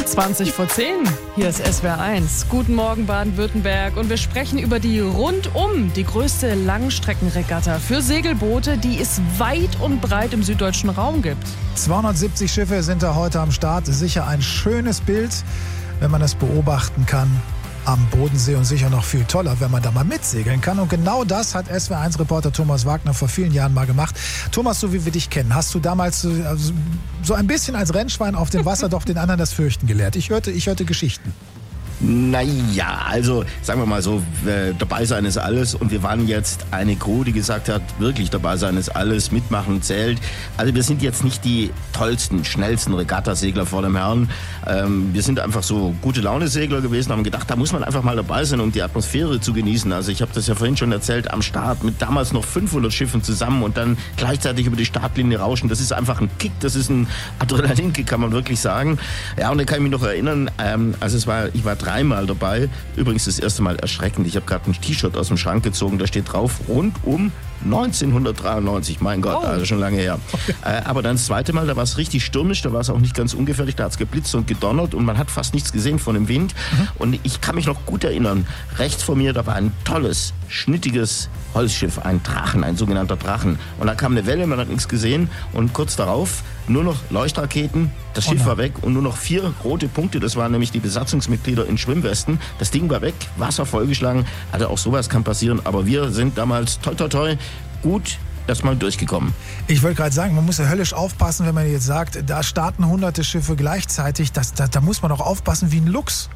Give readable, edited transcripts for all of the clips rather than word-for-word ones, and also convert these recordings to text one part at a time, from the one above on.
20 vor 10. Hier ist SWR 1. Guten Morgen Baden-Württemberg und wir sprechen über die die größte Langstreckenregatta für Segelboote, die es weit und breit im süddeutschen Raum gibt. 270 Schiffe sind da heute am Start. Sicher ein schönes Bild, wenn man es beobachten kann am Bodensee, und sicher noch viel toller, wenn man da mal mitsegeln kann. Und genau das hat SWR1-Reporter Thomas Wagner vor vielen Jahren mal gemacht. Thomas, so wie wir dich kennen, hast du damals so ein bisschen als Rennschwein auf dem Wasser doch den anderen das Fürchten gelehrt. Ich hörte Geschichten. Naja, also sagen wir mal so, dabei sein ist alles, und wir waren jetzt eine Crew, die gesagt hat, wirklich dabei sein ist alles, mitmachen zählt. Also wir sind jetzt nicht die tollsten, schnellsten Regattasegler vor dem Herrn. Wir sind einfach so gute Laune-Segler gewesen, haben gedacht, da muss man einfach mal dabei sein, um die Atmosphäre zu genießen. Also ich habe das ja vorhin schon erzählt, am Start mit damals noch 500 Schiffen zusammen und dann gleichzeitig über die Startlinie rauschen. Das ist einfach ein Kick, das ist ein Adrenalinkick, kann man wirklich sagen. Ja, und da kann ich mich noch erinnern, ich war dreimal dabei. Übrigens das erste Mal erschreckend. Ich habe gerade ein T-Shirt aus dem Schrank gezogen, da steht drauf, rund um 1993. Mein Gott, also schon lange her. Aber dann das zweite Mal, da war es richtig stürmisch, da war es auch nicht ganz ungefährlich, da hat es geblitzt und gedonnert und man hat fast nichts gesehen von dem Wind. Und ich kann mich noch gut erinnern, rechts vor mir, da war ein tolles, schnittiges Holzschiff, ein Drachen, ein sogenannter Drachen. Und da kam eine Welle, man hat nichts gesehen und kurz darauf nur noch Leuchtraketen, das Schiff war weg und nur noch 4 rote Punkte, das waren nämlich die Besatzungsmitglieder in Schwimmwesten. Das Ding war weg, Wasser vollgeschlagen, also auch sowas kann passieren, aber wir sind damals toi toi toi gut erstmal durchgekommen. Ich wollte gerade sagen, man muss ja höllisch aufpassen, wenn man jetzt sagt, da starten hunderte Schiffe gleichzeitig, da muss man auch aufpassen wie ein Luchs.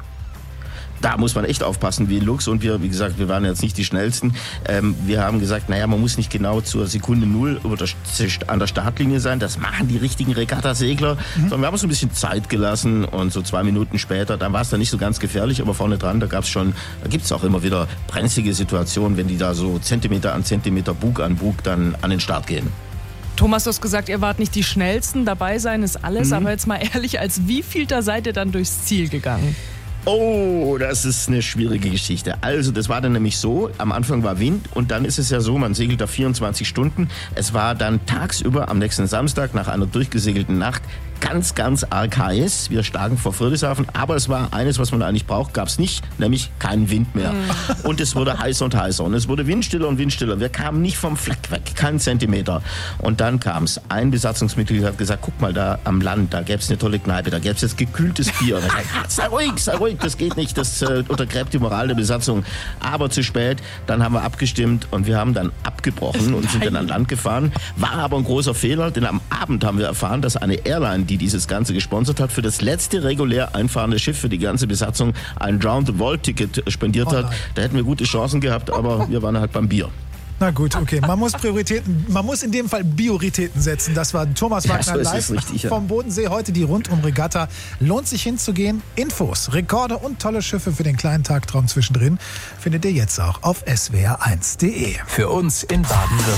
Da muss man echt aufpassen wie ein Luchs, und wir, wie gesagt, wir waren jetzt nicht die Schnellsten. Wir haben gesagt, naja, man muss nicht genau zur Sekunde 0 an der Startlinie sein, das machen die richtigen Regattasegler, sondern wir haben uns ein bisschen Zeit gelassen und so 2 Minuten später, dann war es dann nicht so ganz gefährlich, aber vorne dran, da gibt es auch immer wieder brenzlige Situationen, wenn die da so Zentimeter an Zentimeter, Bug an Bug dann an den Start gehen. Thomas, du hast gesagt, ihr wart nicht die Schnellsten, dabei sein ist alles, aber jetzt mal ehrlich, als wievielter seid ihr dann durchs Ziel gegangen? Oh, das ist eine schwierige Geschichte. Also, das war dann nämlich so, am Anfang war Wind und dann ist es ja so, man segelt da 24 Stunden. Es war dann tagsüber am nächsten Samstag nach einer durchgesegelten Nacht ganz, ganz arg heiß. Wir staken vor Friedrichshafen, aber es war eines, was man eigentlich braucht, gab es nicht, nämlich keinen Wind mehr. Und es wurde heißer und heißer und es wurde windstiller und windstiller. Wir kamen nicht vom Fleck weg, keinen Zentimeter. Und dann kam es. Ein Besatzungsmitglied hat gesagt, guck mal, da am Land, da gäbe es eine tolle Kneipe, da gäbe es jetzt gekühltes Bier. Und ich sei ruhig, das geht nicht, das untergräbt die Moral der Besatzung. Aber zu spät, dann haben wir abgestimmt und wir haben dann abgebrochen und sind dann an Land gefahren. War aber ein großer Fehler, denn am Abend haben wir erfahren, dass eine Airline, die dieses Ganze gesponsert hat, für das letzte regulär einfahrende Schiff für die ganze Besatzung ein Round-the-World-Ticket spendiert hat. Da hätten wir gute Chancen gehabt, aber wir waren halt beim Bier. Na gut, okay. Man muss in dem Fall Prioritäten setzen. Das war Thomas Wagner live vom Bodensee. Heute die Rundum-Regatta. Lohnt sich hinzugehen. Infos, Rekorde und tolle Schiffe für den kleinen Tagtraum zwischendrin findet ihr jetzt auch auf swr1.de. Für uns in Baden-Württemberg.